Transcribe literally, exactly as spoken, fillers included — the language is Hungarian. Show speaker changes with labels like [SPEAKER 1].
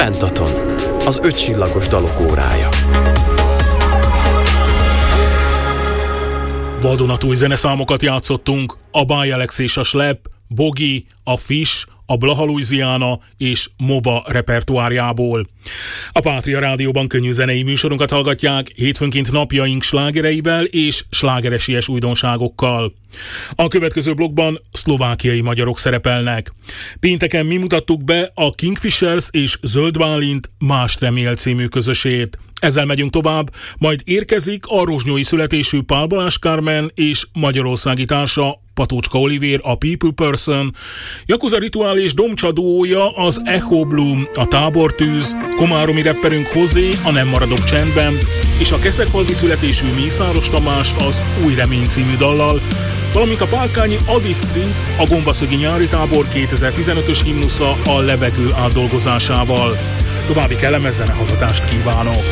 [SPEAKER 1] Pentaton, az ötcsillagos dalok órája.
[SPEAKER 2] Vadonatúj zeneszámokat játszottunk, a By Alex és a Slap, Bogi, a Fish, a Blaha Louisiana és Mova repertoárjából. A Pátria Rádióban könnyű zenei műsorunkat hallgatják hétfőnként napjaink slágereivel és slágeresies újdonságokkal. A következő blokkban szlovákiai magyarok szerepelnek. Pénteken mi mutattuk be a Kingfishers és Zöld Bálint Más remél című közösét. Ezzel megyünk tovább, majd érkezik a rozsnyói születésű Pál Balázs Kármen és magyarországi társa Patócska Olivér, a People Person, Yakuza Rituál és Domcsa duója az Echo Bloom, a Tábortűz, komáromi rapperünk Hozé, a Nem maradok csendben, és a Keszekfalvi születésű Mészáros Tamás az Új remény című dallal, valamint a pálkányi Adi Street, a Gombaszögi nyári tábor kétezer-tizenötös himnusza a levegő átdolgozásával. További kellemes zenehallgatást kívánok!